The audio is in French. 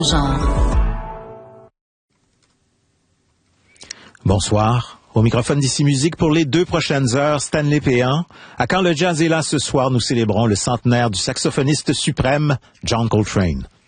Genre. Bonsoir. Au microphone d'Ici Musique pour les 2 prochaines heures, Stanley Péan. À Quand le jazz est là ce soir, nous célébrons le centenaire du saxophoniste suprême, John Coltrane.